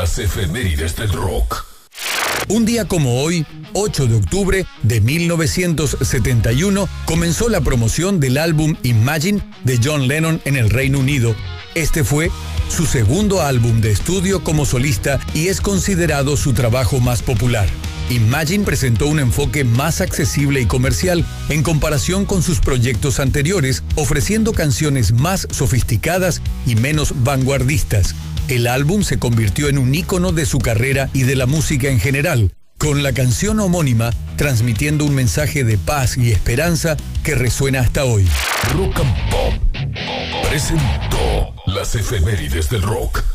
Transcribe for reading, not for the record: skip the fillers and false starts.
Las efemérides del rock. Un día como hoy, 8 de octubre de 1971, comenzó la promoción del álbum Imagine de John Lennon en el Reino Unido. Este fue su segundo álbum de estudio como solista y es considerado su trabajo más popular. Imagine presentó un enfoque más accesible y comercial en comparación con sus proyectos anteriores, ofreciendo canciones más sofisticadas y menos vanguardistas. El álbum se convirtió en un ícono de su carrera y de la música en general, con la canción homónima transmitiendo un mensaje de paz y esperanza que resuena hasta hoy. Rock and Pop presentó las efemérides del rock.